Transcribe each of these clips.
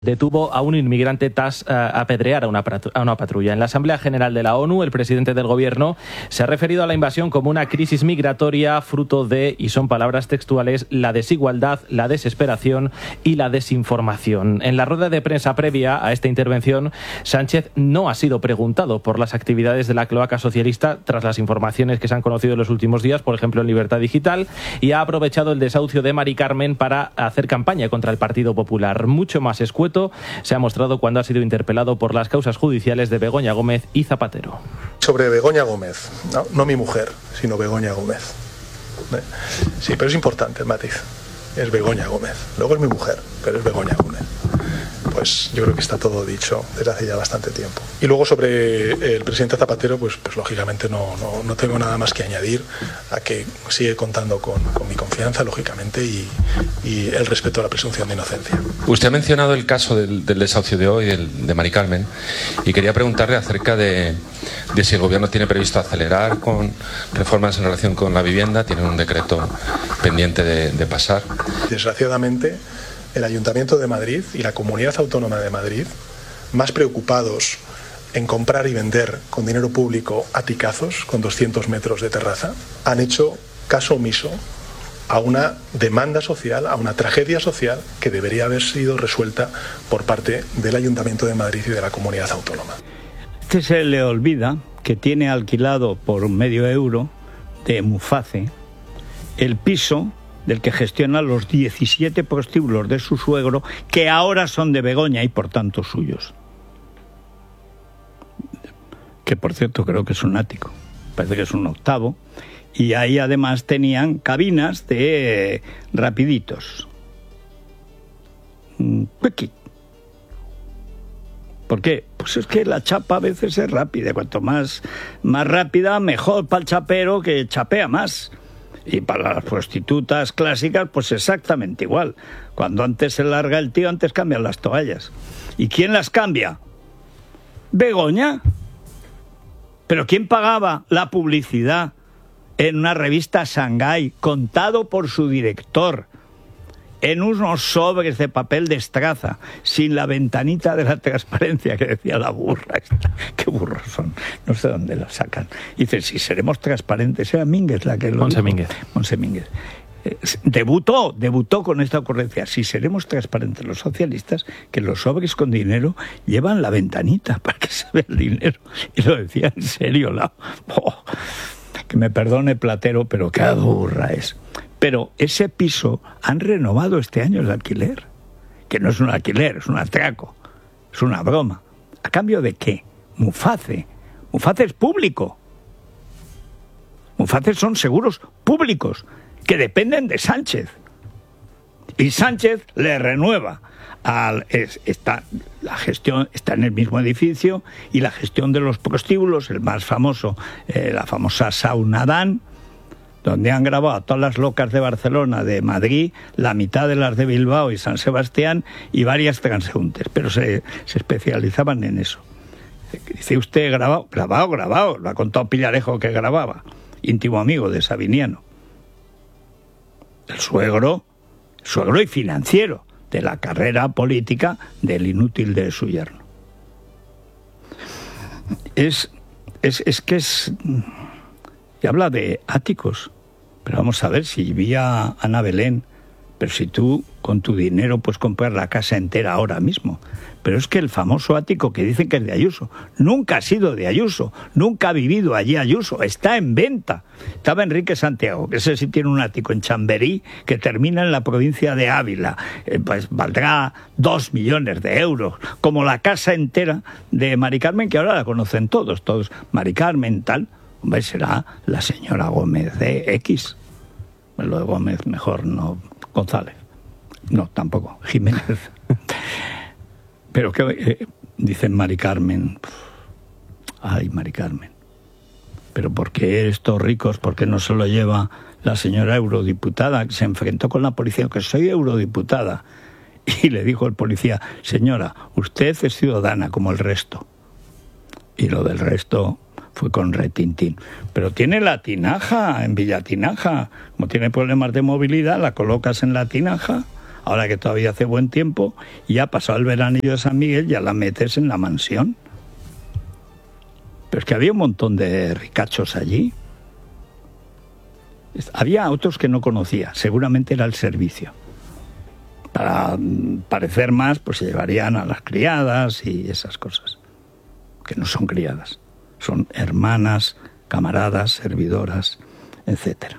Detuvo a un inmigrante tras apedrear a una patrulla. En la Asamblea General de la ONU, el presidente del gobierno se ha referido a la invasión como una crisis migratoria fruto de, y son palabras textuales, la desigualdad, la desesperación y la desinformación. En la rueda de prensa previa a esta intervención, Sánchez no ha sido preguntado por las actividades de la cloaca socialista tras las informaciones que se han conocido en los últimos días, por ejemplo en Libertad Digital, y ha aprovechado el desahucio de Mari Carmen para hacer campaña contra el Partido Popular. Mucho más escueto se ha mostrado cuando ha sido interpelado por las causas judiciales de Begoña Gómez y Zapatero. Sobre Begoña Gómez, no mi mujer, sino Begoña Gómez. Sí, pero es importante el matiz. Es Begoña Gómez. Luego es mi mujer, pero es Begoña Gómez. Pues yo creo que está todo dicho desde hace ya bastante tiempo. Y luego sobre el presidente Zapatero, pues lógicamente no tengo nada más que añadir a que sigue contando con mi confianza, lógicamente, y el respeto a la presunción de inocencia. Usted ha mencionado el caso del desahucio de hoy, de Mari Carmen, y quería preguntarle acerca de si el gobierno tiene previsto acelerar con reformas en relación con la vivienda. Tienen un decreto pendiente de pasar. Desgraciadamente, el Ayuntamiento de Madrid y la Comunidad Autónoma de Madrid, más preocupados en comprar y vender con dinero público aticazos con 200 metros de terraza, han hecho caso omiso a una demanda social, a una tragedia social que debería haber sido resuelta por parte del Ayuntamiento de Madrid y de la Comunidad Autónoma. Se le olvida que tiene alquilado por €1 de Muface el piso del que gestiona los 17 prostíbulos de su suegro, que ahora son de Begoña y por tanto suyos. Que por cierto creo que es un ático, parece que es un octavo, y ahí además tenían cabinas de rapiditos. Quickie. ¿Por qué? Pues es que la chapa a veces es rápida, cuanto más rápida, mejor para el chapero, que chapea más. Y para las prostitutas clásicas, pues exactamente igual. Cuando antes se larga el tío, antes cambian las toallas. ¿Y quién las cambia? ¿Begoña? ¿Pero quién pagaba la publicidad en una revista Shanghái, contado por su director, en unos sobres de papel de estraza, sin la ventanita de la transparencia que decía la burra esta? ¿Qué burros son? No sé dónde la sacan. Dice, si seremos transparentes. Era Mínguez la que lo Monse dijo. Mínguez. Monse Mínguez. Debutó con esta ocurrencia. Si seremos transparentes los socialistas, que los sobres con dinero llevan la ventanita para que se vea el dinero. Y lo decía en serio. Que me perdone Platero, pero qué burra es. Pero ese piso han renovado este año el alquiler, que no es un alquiler, es un atraco, es una broma. ¿A cambio de qué? Muface. Muface es público. Muface son seguros públicos que dependen de Sánchez. Y Sánchez le renueva. La gestión está en el mismo edificio, y la gestión de los prostíbulos, el más famoso, la famosa Saunadán, donde han grabado a todas las locas de Barcelona, de Madrid, la mitad de las de Bilbao y San Sebastián, y varias transeúntes, pero se especializaban en eso. Dice usted grabado, lo ha contado Pillarejo que grababa, íntimo amigo de Sabiniano. El suegro y financiero de la carrera política del inútil de su yerno. Y habla de áticos, pero vamos a ver, si vivía Ana Belén, pero si tú con tu dinero puedes comprar la casa entera ahora mismo. Pero es que el famoso ático que dicen que es de Ayuso, nunca ha sido de Ayuso, nunca ha vivido allí Ayuso, está en venta. Estaba Enrique Santiago, que ese sí tiene un ático en Chamberí, que termina en la provincia de Ávila, pues valdrá 2 millones de euros, como la casa entera de Mari Carmen, que ahora la conocen todos, Mari Carmen, tal. Hombre, será la señora Gómez de X. Lo de Gómez mejor no. González. No, tampoco. Jiménez. Pero que dicen Mari Carmen. Ay, Mari Carmen. Pero ¿por qué estos ricos? ¿Por qué no se lo lleva la señora eurodiputada, que se enfrentó con la policía? Que soy eurodiputada. Y le dijo el policía, señora, usted es ciudadana como el resto. Y lo del resto fue con retintín. Pero tiene la tinaja en Villatinaja. Como tiene problemas de movilidad, la colocas en la tinaja ahora que todavía hace buen tiempo, y ya pasado el veranillo de San Miguel, ya la metes en la mansión. Pero es que había un montón de ricachos allí. Había otros que no conocía, seguramente era el servicio. Para parecer más, pues se llevarían a las criadas y esas cosas, que no son criadas, son hermanas, camaradas, servidoras, etcétera.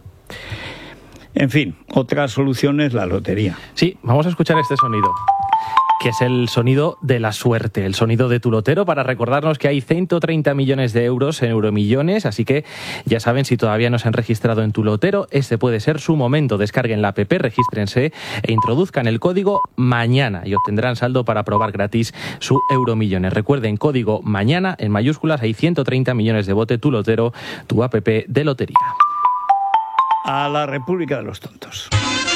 En fin, otra solución es la lotería. Sí, vamos a escuchar este sonido, que es el sonido de la suerte, el sonido de tu lotero, para recordarnos que hay 130 millones de euros en Euromillones, así que ya saben, si todavía no se han registrado en tu lotero, este puede ser su momento. Descarguen la app, regístrense e introduzcan el código MAÑANA y obtendrán saldo para probar gratis su Euromillones. Recuerden, código MAñana en mayúsculas, hay 130 millones de bote, tu lotero, tu app de lotería. A la República de los Tontos.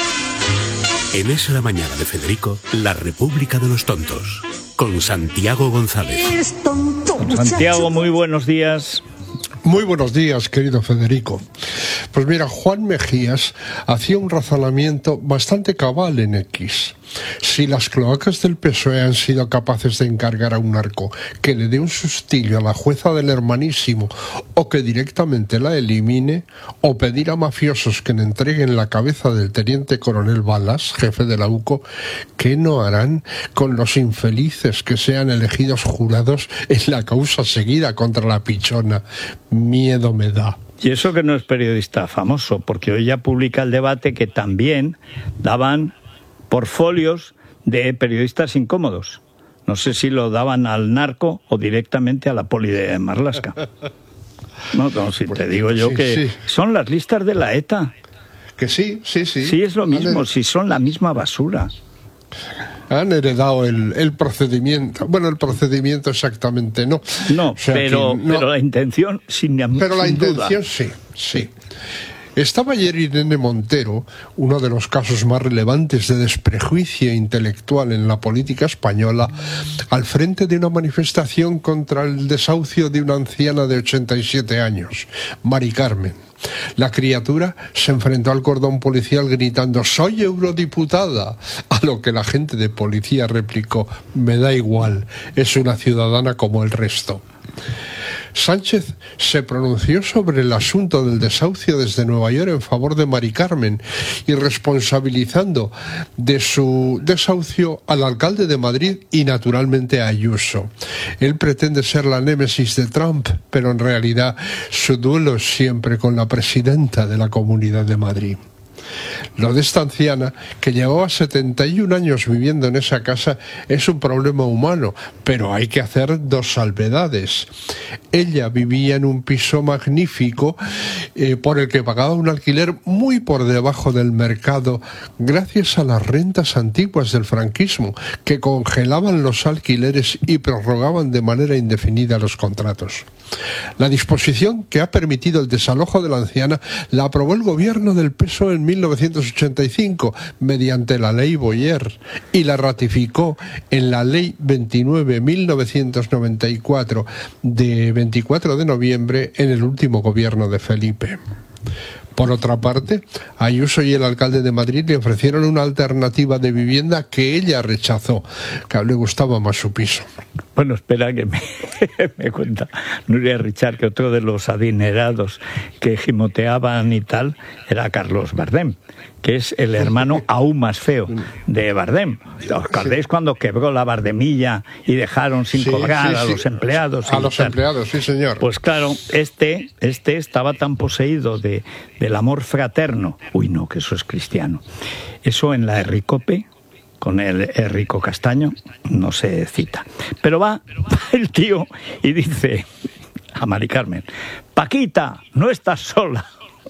En Es la Mañana de Federico, la República de los Tontos, con Santiago González. Santiago, muy buenos días. Muy buenos días, querido Federico. Pues mira, Juan Mejías hacía un razonamiento bastante cabal en X. Si las cloacas del PSOE han sido capaces de encargar a un narco que le dé un sustillo a la jueza del Hermanísimo, o que directamente la elimine, o pedir a mafiosos que le entreguen la cabeza del teniente coronel Balas, jefe de la UCO, ¿qué no harán con los infelices que sean elegidos jurados en la causa seguida contra la pichona? Miedo me da. Y eso que no es periodista famoso, porque hoy ya publica El Debate que también daban portfolios de periodistas incómodos. No sé si lo daban al narco o directamente a la poli de Marlaska. No, si te digo yo que son las listas de la ETA. Que sí. Sí, es lo mismo, si son la misma basura. Han heredado el procedimiento. Bueno, el procedimiento exactamente no. No, o sea, pero la intención sin duda. Pero la intención sí. Estaba ayer Irene Montero, uno de los casos más relevantes de desprejuicio intelectual en la política española, al frente de una manifestación contra el desahucio de una anciana de 87 años, Mari Carmen. La criatura se enfrentó al cordón policial gritando «¡Soy eurodiputada!», a lo que la agente de policía replicó «Me da igual, es una ciudadana como el resto». Sánchez se pronunció sobre el asunto del desahucio desde Nueva York en favor de Mari Carmen y responsabilizando de su desahucio al alcalde de Madrid y naturalmente a Ayuso. Él pretende ser la némesis de Trump, pero en realidad su duelo es siempre con la presidenta de la Comunidad de Madrid. Lo de esta anciana, que llevaba 71 años viviendo en esa casa, es un problema humano, pero hay que hacer dos salvedades. Ella vivía en un piso magnífico por el que pagaba un alquiler muy por debajo del mercado, gracias a las rentas antiguas del franquismo, que congelaban los alquileres y prorrogaban de manera indefinida los contratos. La disposición que ha permitido el desalojo de la anciana la aprobó el gobierno del PSOE en 1985 mediante la ley Boyer y la ratificó en la ley 29/1994 de 24 de noviembre en el último gobierno de Felipe. Por otra parte, Ayuso y el alcalde de Madrid le ofrecieron una alternativa de vivienda que ella rechazó, que le gustaba más su piso. Bueno, espera que me cuenta Nuria Richard que otro de los adinerados que gimoteaban y tal era Carlos Bardem, que es el hermano aún más feo de Bardem. ¿Os acordáis cuando quebró la Bardemilla y dejaron sin cobrar a los empleados? A los empleados, sí señor. Pues claro, este estaba tan poseído del amor fraterno. Uy, no, que eso es cristiano. Eso en la Erricope, con el Enrico Castaño, no se cita. Pero va el tío y dice a Mari Carmen: Paquita, no estás sola.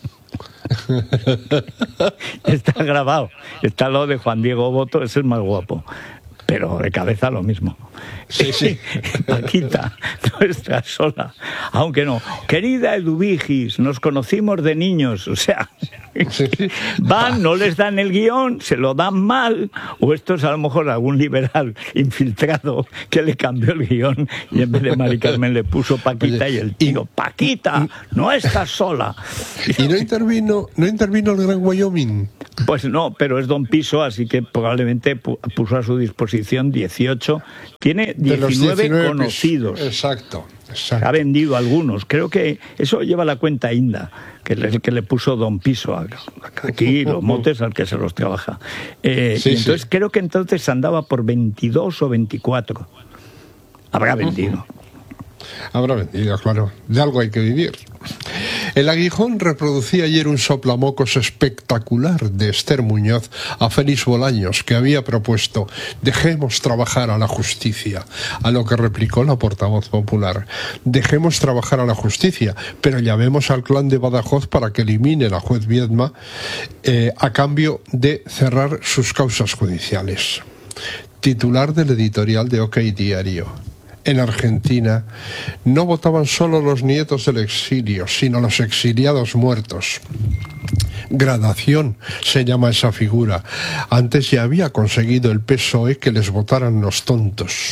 Está grabado. Está lo de Juan Diego Boto, es el más guapo. Pero de cabeza lo mismo. Sí. Paquita, no estás sola. Aunque no. Querida Eduvigis, nos conocimos de niños. O sea, van, no les dan el guión, se lo dan mal. O esto es a lo mejor algún liberal infiltrado que le cambió el guión y en vez de Mari Carmen le puso Paquita y el tío, Paquita, no estás sola. ¿Y no intervino el Gran Wyoming? Pues no, pero es don Piso, así que probablemente puso a su disposición 18. Tiene 19 conocidos. Exacto. Ha vendido algunos. Creo que eso lleva la cuenta Inda, que le puso don Piso aquí los motes al que se los trabaja. Entonces creo que entonces andaba por 22 o 24. Habrá vendido. Habrá vendido, claro. De algo hay que vivir. El Aguijón reproducía ayer un soplamocos espectacular de Esther Muñoz a Félix Bolaños, que había propuesto: dejemos trabajar a la justicia, a lo que replicó la portavoz popular: dejemos trabajar a la justicia, pero llamemos al clan de Badajoz para que elimine la juez Viedma a cambio de cerrar sus causas judiciales. Titular del editorial de OK Diario. En Argentina no votaban solo los nietos del exilio, sino los exiliados muertos. Gradación se llama esa figura. Antes ya había conseguido el PSOE que les votaran los tontos.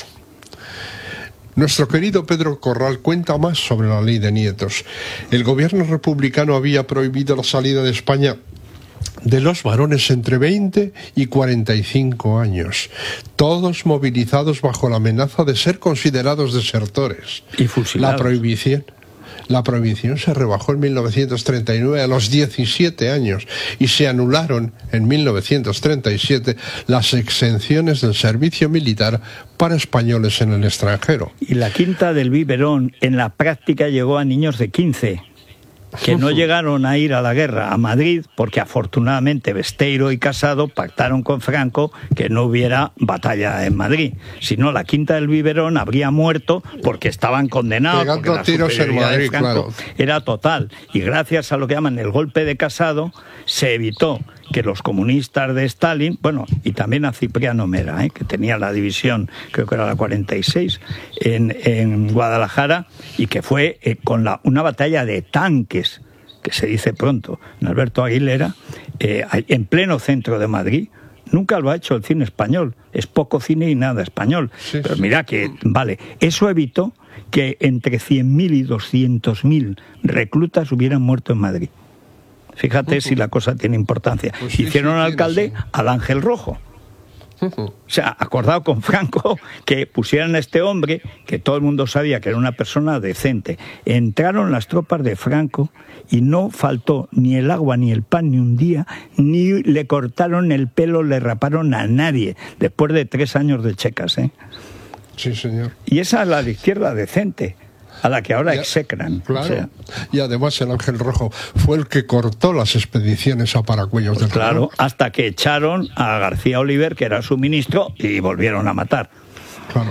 Nuestro querido Pedro Corral cuenta más sobre la ley de nietos. El gobierno republicano había prohibido la salida de España de los varones entre 20 y 45 años, todos movilizados bajo la amenaza de ser considerados desertores. Y fusilados. La prohibición se rebajó en 1939 a los 17 años y se anularon en 1937 las exenciones del servicio militar para españoles en el extranjero. Y la quinta del biberón en la práctica llegó a niños de 15. Que no llegaron a ir a la guerra a Madrid porque afortunadamente Besteiro y Casado pactaron con Franco que no hubiera batalla en Madrid. Si no, la quinta del biberón habría muerto porque estaban condenados. Pegando porque la tiros en Madrid, de Franco era total. Y gracias a lo que llaman el golpe de Casado se evitó que los comunistas de Stalin, bueno, y también a Cipriano Mera, que tenía la división, creo que era la 46, en Guadalajara, y que fue con una batalla de tanques, que se dice pronto, en Alberto Aguilera, en pleno centro de Madrid. Nunca lo ha hecho el cine español, es poco cine y nada español. Sí, pero mira que, vale, eso evitó que entre 100.000 y 200.000 reclutas hubieran muerto en Madrid. Fíjate si la cosa tiene importancia. Pues sí, hicieron alcalde al Ángel Rojo. O sea, acordado con Franco que pusieran a este hombre, que todo el mundo sabía que era una persona decente. Entraron las tropas de Franco y no faltó ni el agua, ni el pan, ni un día, ni le cortaron el pelo, le raparon a nadie, después de 3 años de checas, ¿eh? Sí, señor. Y esa es la de izquierda decente, a la que ahora execran. Claro. O sea, y además el Ángel Rojo fue el que cortó las expediciones a Paracuellos del Claro, Reloj. hasta que echaron a García Oliver, que era su ministro, y volvieron a matar. Claro.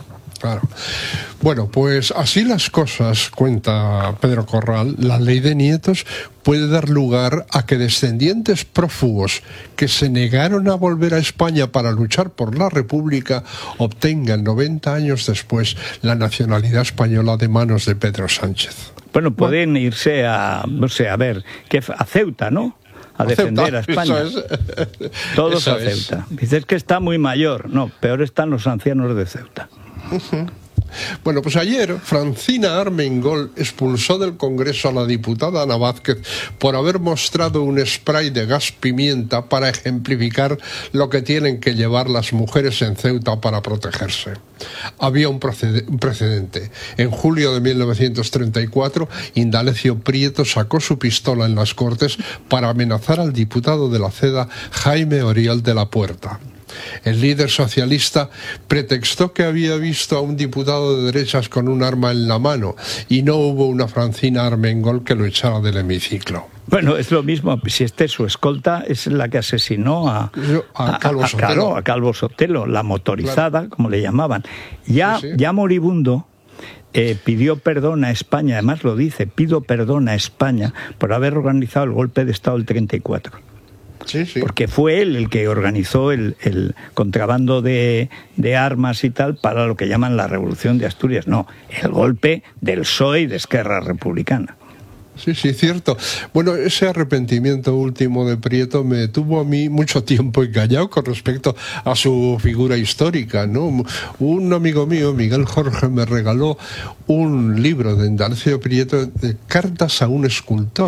Bueno, pues así las cosas, cuenta Pedro Corral, la ley de nietos puede dar lugar a que descendientes prófugos que se negaron a volver a España para luchar por la República obtengan 90 años después la nacionalidad española de manos de Pedro Sánchez. Bueno, pueden irse a, no sé, a ver, a Ceuta, ¿no? A defender a España. Todos a Ceuta. Dices que está muy mayor. No, peor están los ancianos de Ceuta. Bueno, pues ayer Francina Armengol expulsó del Congreso a la diputada Ana Vázquez por haber mostrado un spray de gas pimienta para ejemplificar lo que tienen que llevar las mujeres en Ceuta para protegerse. Había un precedente. En julio de 1934, Indalecio Prieto sacó su pistola en las Cortes para amenazar al diputado de la CEDA, Jaime Oriol de la Puerta. El líder socialista pretextó que había visto a un diputado de derechas con un arma en la mano y no hubo una Francina Armengol que lo echara del hemiciclo. Bueno, es lo mismo, si su escolta es la que asesinó a Calvo Sotelo. Claro, a Calvo Sotelo, la motorizada, claro, como le llamaban. Ya moribundo, pidió perdón a España, además lo dice, pido perdón a España por haber organizado el golpe de Estado del 34. Sí. Porque fue él el que organizó el contrabando de armas y tal para lo que llaman la Revolución de Asturias. No, el golpe del PSOE y de Esquerra Republicana. Sí, cierto. Bueno, ese arrepentimiento último de Prieto me tuvo a mí mucho tiempo engañado con respecto a su figura histórica, ¿no? Un amigo mío, Miguel Jorge, me regaló un libro de Indalecio Prieto de cartas a un escultor.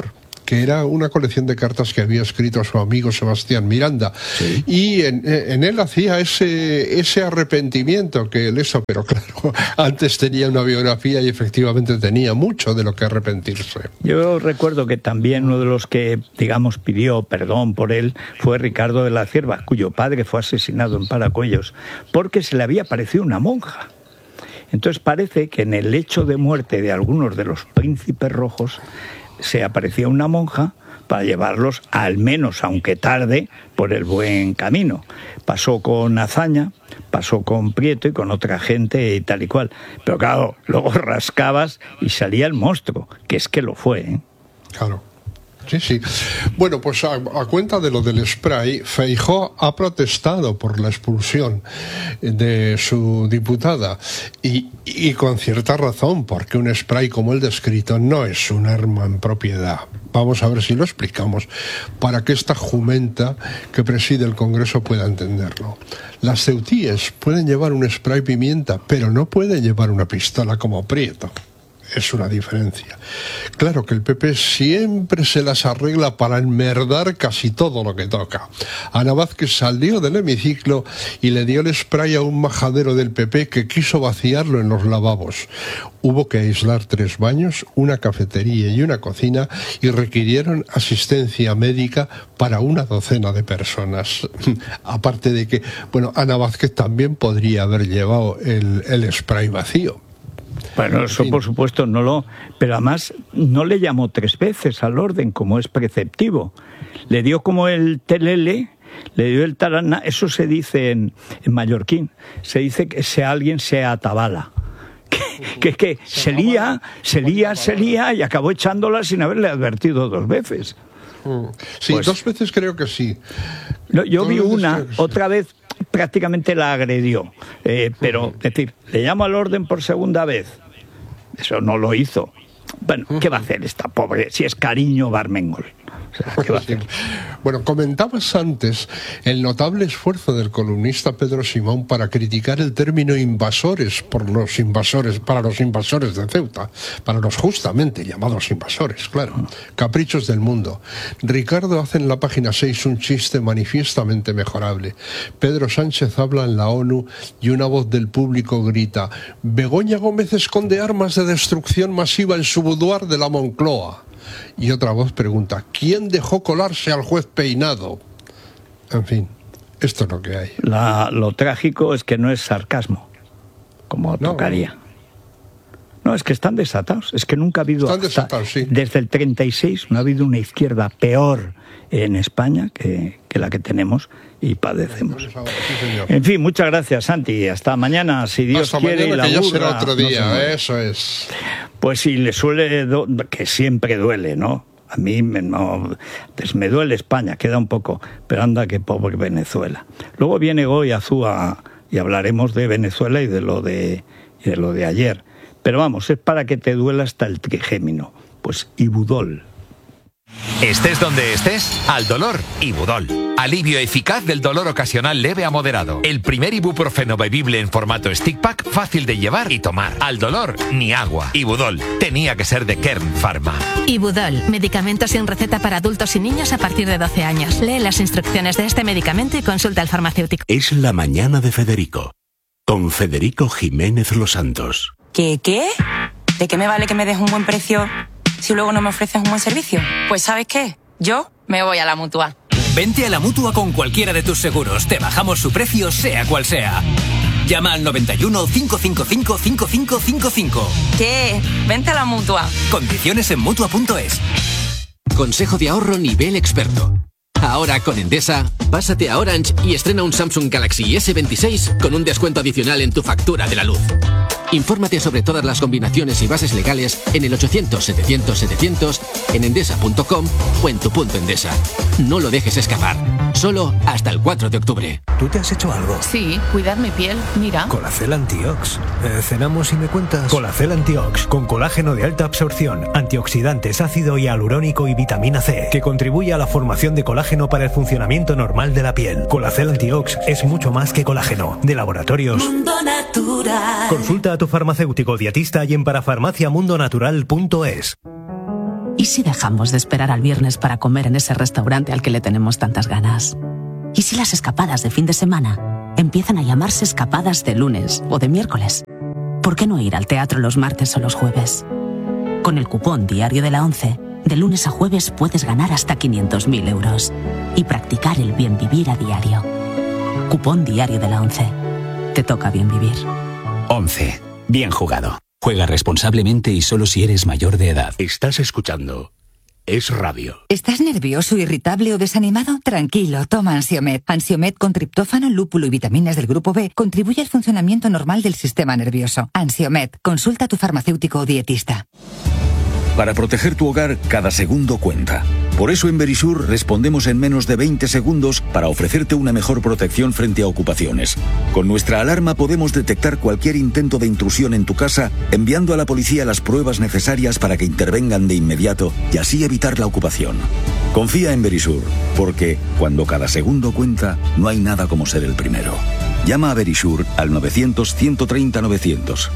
que era una colección de cartas que había escrito a su amigo Sebastián Miranda. Sí. Y en él hacía ese arrepentimiento que él hizo, pero claro, antes tenía una biografía y efectivamente tenía mucho de lo que arrepentirse. Yo recuerdo que también uno de los que, digamos, pidió perdón por él fue Ricardo de la Cierva, cuyo padre fue asesinado en Paracuellos, porque se le había parecido una monja. Entonces parece que en el lecho de muerte de algunos de los príncipes rojos se aparecía una monja para llevarlos, al menos, aunque tarde, por el buen camino. Pasó con Azaña, pasó con Prieto y con otra gente y tal y cual. Pero claro, luego rascabas y salía el monstruo, que es que lo fue, ¿eh? Claro. Sí, sí. Bueno, pues a cuenta de lo del spray, Feijóo ha protestado por la expulsión de su diputada y con cierta razón, porque un spray como el descrito no es un arma en propiedad. Vamos a ver si lo explicamos para que esta jumenta que preside el Congreso pueda entenderlo. Las ceutíes pueden llevar un spray pimienta, pero no pueden llevar una pistola como Prieto. Es una diferencia. Claro que el PP siempre se las arregla para enmerdar casi todo lo que toca. Ana Vázquez salió del hemiciclo y le dio el spray a un majadero del PP que quiso vaciarlo en los lavabos. Hubo que aislar 3 baños, una cafetería y una cocina y requirieron asistencia médica para una docena de personas. Aparte de que, bueno, Ana Vázquez también podría haber llevado el spray vacío. Bueno, eso por supuesto no lo... Pero además no le llamó 3 veces al orden, como es preceptivo. Le dio como el telele, le dio el taraná. Eso se dice en mallorquín. Se dice que alguien se atabala. Que se lía y acabó echándola sin haberle advertido 2 veces. Sí, pues, 2 veces creo que sí. Yo vi una, otra vez prácticamente la agredió, pero, es decir, le llamo al orden por segunda vez. Eso no lo hizo. Bueno, ¿qué va a hacer esta pobre? Si es Cariño Barmengol. O sea, ¿qué va a hacer? Bueno, comentabas antes el notable esfuerzo del columnista Pedro Simón para criticar el término invasores para los invasores de Ceuta, para los justamente llamados invasores, claro, caprichos del mundo. Ricardo hace en la página 6 un chiste manifiestamente mejorable. Pedro Sánchez habla en la ONU y una voz del público grita: Begoña Gómez esconde armas de destrucción masiva en su boudoir de la Moncloa. Y otra voz pregunta: ¿quién dejó colarse al juez Peinado? En fin, esto es lo que hay. Lo trágico es que no es sarcasmo, como tocaría. No, es que están desatados. Es que nunca ha habido... Están desatados, sí. Desde el 36 no ha habido una izquierda peor en España que la que tenemos y padecemos. Sí, señor. En fin, muchas gracias, Santi. Hasta mañana, si Dios quiere. Mañana, y la que ya será otro día, no eso es. Pues si le suele... que siempre duele, ¿no? A mí me duele España, queda un poco, pero anda que pobre Venezuela. Luego viene Goy Azúa y hablaremos de Venezuela y de lo de ayer. Pero vamos, es para que te duela hasta el trigémino. Pues Ibudol. Estés donde estés, al dolor, Ibudol. Alivio eficaz del dolor ocasional leve a moderado. El primer ibuprofeno bebible en formato stick pack, fácil de llevar y tomar. Al dolor, ni agua. Ibudol. Tenía que ser de Kern Pharma. Ibudol. Medicamento sin receta para adultos y niños a partir de 12 años. Lee las instrucciones de este medicamento y consulta al farmacéutico. Es la mañana de Federico. Con Federico Jiménez Los Santos. ¿Qué? ¿De qué me vale que me des un buen precio si luego no me ofreces un buen servicio? Pues ¿sabes qué? Yo me voy a la Mutua. Vente a la Mutua con cualquiera de tus seguros. Te bajamos su precio, sea cual sea. Llama al 91 555 5555. ¿Qué? Vente a la Mutua. Condiciones en Mutua.es. Consejo de ahorro nivel experto. Ahora con Endesa, pásate a Orange y estrena un Samsung Galaxy S26 con un descuento adicional en tu factura de la luz. Infórmate sobre todas las combinaciones y bases legales en el 800-700-700, en endesa.com o en tu punto Endesa. No lo dejes escapar. Solo hasta el 4 de octubre. ¿Tú te has hecho algo? Sí, cuidar mi piel, mira. Colacel Antiox. Cenamos y me cuentas. Colacel Antiox, con colágeno de alta absorción, antioxidantes, ácido hialurónico y vitamina C, que contribuye a la formación de colágeno para el funcionamiento normal de la piel. Colacel Antiox es mucho más que colágeno. De Laboratorios Mundo Natural. Consulta a tu farmacéutico dietista y en parafarmaciamundonatural.es. ¿Y si dejamos de esperar al viernes para comer en ese restaurante al que le tenemos tantas ganas? ¿Y si las escapadas de fin de semana empiezan a llamarse escapadas de lunes o de miércoles? ¿Por qué no ir al teatro los martes o los jueves? Con el cupón Diario de la ONCE, de lunes a jueves puedes ganar hasta 500.000 euros y practicar el bien vivir a diario. Cupón Diario de la ONCE. Te toca bien vivir. 11. Bien jugado. Juega responsablemente y solo si eres mayor de edad. Estás escuchando Es Radio. ¿Estás nervioso, irritable o desanimado? Tranquilo, toma Ansiomed. Ansiomed con triptófano, lúpulo y vitaminas del grupo B contribuye al funcionamiento normal del sistema nervioso. Ansiomed, consulta a tu farmacéutico o dietista. Para proteger tu hogar, cada segundo cuenta. Por eso en Verisur respondemos en menos de 20 segundos para ofrecerte una mejor protección frente a ocupaciones. Con nuestra alarma podemos detectar cualquier intento de intrusión en tu casa, enviando a la policía las pruebas necesarias para que intervengan de inmediato y así evitar la ocupación. Confía en Verisur, porque cuando cada segundo cuenta, no hay nada como ser el primero. Llama a Verisur al 900-130-900.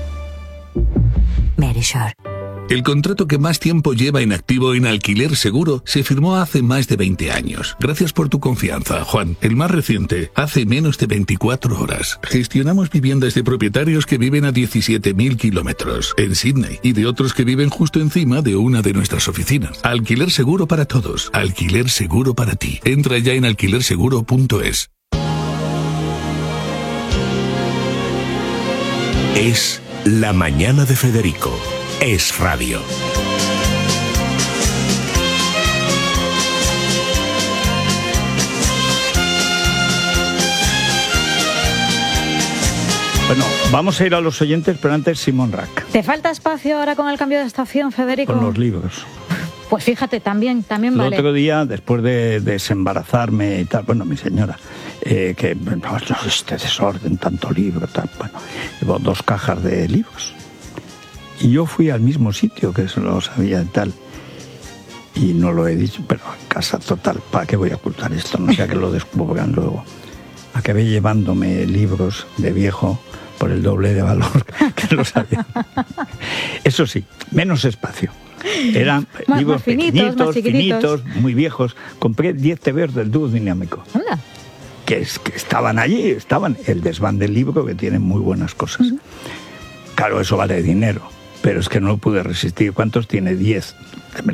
Verisur. El contrato que más tiempo lleva en activo en Alquiler Seguro se firmó hace más de 20 años. Gracias por tu confianza, Juan. El más reciente, hace menos de 24 horas. Gestionamos viviendas de propietarios que viven a 17.000 kilómetros en Sydney y de otros que viven justo encima de una de nuestras oficinas. Alquiler Seguro para todos. Alquiler Seguro para ti. Entra ya en alquilerseguro.es. Es La Mañana de Federico. Es Radio. Bueno, vamos a ir a los oyentes, pero antes Simón Rack. ¿Te falta espacio ahora con el cambio de estación, Federico? Con los libros. Pues fíjate, también el vale. El otro día, después de desembarazarme y tal, bueno, mi señora, que no, este desorden, tanto libro, tal, bueno, llevo 2 cajas de libros. Y yo fui al mismo sitio, que eso lo sabía y tal. Y no lo he dicho, pero en casa total, ¿para qué voy a ocultar esto? No sea que lo descubran luego. Acabé llevándome libros de viejo por el doble de valor que los había. Eso sí, menos espacio. Eran libros pequeñitos, finitos, muy viejos. Compré 10 TVs del dúo dinámico. Anda. Que estaban allí, el desván del libro, que tienen muy buenas cosas. Claro, eso vale dinero. Pero es que no pude resistir. ¿Cuántos tiene? 10. Me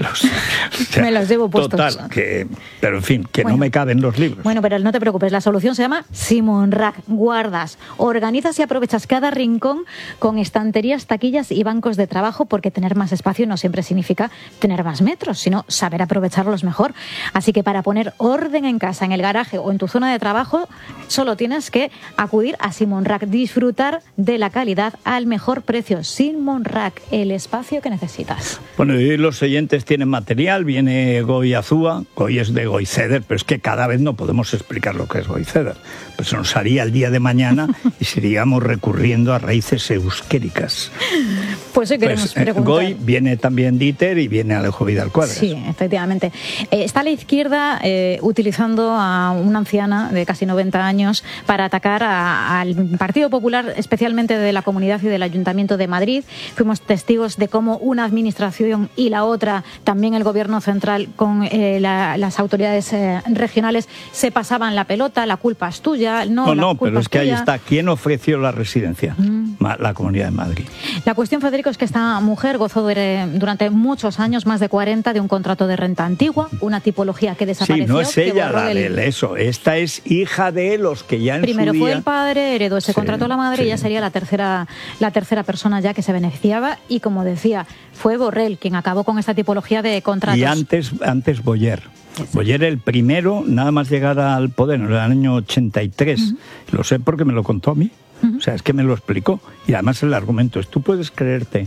los llevo puestos. Total, pero en fin, que bueno, no me caben los libros. Bueno, pero no te preocupes, la solución se llama Simón Rack. Guardas, organizas y aprovechas cada rincón con estanterías, taquillas y bancos de trabajo, porque tener más espacio no siempre significa tener más metros, sino saber aprovecharlos mejor. Así que para poner orden en casa, en el garaje o en tu zona de trabajo, solo tienes que acudir a Simón Rack. Disfrutar de la calidad al mejor precio. Simón Rack, el espacio que necesitas. Bueno, y los oyentes tienen material, viene Goy Azúa, Goy es de Goiceder, pero es que cada vez no podemos explicar lo que es Goiceder. Pues se nos haría el día de mañana y seguiríamos recurriendo a raíces euskéricas. Pues hoy queremos preguntar. Goy, viene también Dieter y viene Alejo Vidal Cuadras. Sí, efectivamente. Está a la izquierda utilizando a una anciana de casi 90 años para atacar al Partido Popular, especialmente de la Comunidad y del Ayuntamiento de Madrid. Fuimos testigos de cómo una administración y la otra, también el Gobierno central con las autoridades regionales, se pasaban la pelota, la culpa es tuya. No, pero es que ahí está. ¿Quién ofreció la residencia? La Comunidad de Madrid. La cuestión, Federico, es que esta mujer gozó durante muchos años, más de 40, de un contrato de renta antigua, una tipología que desapareció. Sí, no es ella la de eso. Esta es hija de los que ya en primero su día... fue el padre, heredó ese contrato a la madre, y ya sería la tercera persona ya que se beneficiaba. Y como decía, fue Borrell quien acabó con esta tipología de contratos. Y antes Boyer. Boyer el primero, nada más llegar al poder, en el año 83. Lo sé porque me lo contó a mí. O sea, es que me lo explicó. Y además el argumento es, tú puedes creerte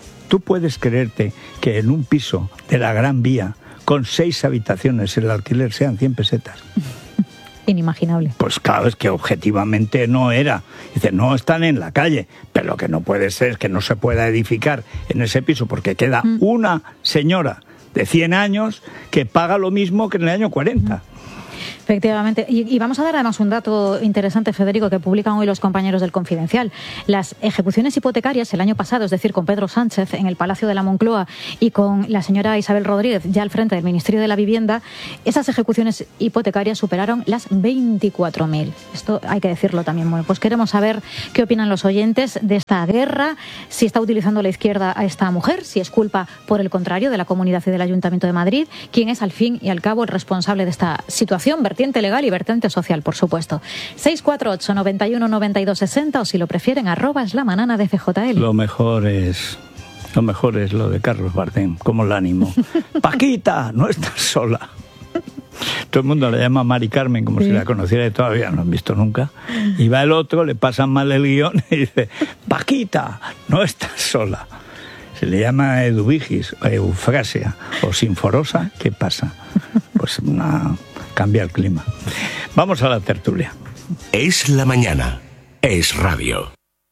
que en un piso de la Gran Vía, con 6 habitaciones, el alquiler sean 100 pesetas. Inimaginable. Pues claro, es que objetivamente no era. Dice, no están en la calle, pero lo que no puede ser es que no se pueda edificar en ese piso, porque queda una señora de 100 años que paga lo mismo que en el año 40. Efectivamente. Y vamos a dar además un dato interesante, Federico, que publican hoy los compañeros del Confidencial. Las ejecuciones hipotecarias el año pasado, es decir, con Pedro Sánchez en el Palacio de la Moncloa y con la señora Isabel Rodríguez ya al frente del Ministerio de la Vivienda, esas ejecuciones hipotecarias superaron las 24.000. Esto hay que decirlo también. Bueno, pues queremos saber qué opinan los oyentes de esta guerra, si está utilizando la izquierda a esta mujer, si es culpa, por el contrario, de la Comunidad y del Ayuntamiento de Madrid, quién es al fin y al cabo el responsable de esta situación, vertiente legal y vertiente social, por supuesto. 648 91 92 60 o si lo prefieren, @eslamanaana de FJL. Lo mejor es lo de Carlos Bardem, como el ánimo. Paquita, no estás sola. Todo el mundo le llama Mari Carmen como si la conociera y todavía no lo han visto nunca. Y va el otro, le pasan mal el guión y dice, Paquita, no estás sola. Se le llama eduvigis, o eufrasia, o sinforosa, ¿qué pasa? Pues cambia el clima. Vamos a la tertulia. Es la mañana. Es radio.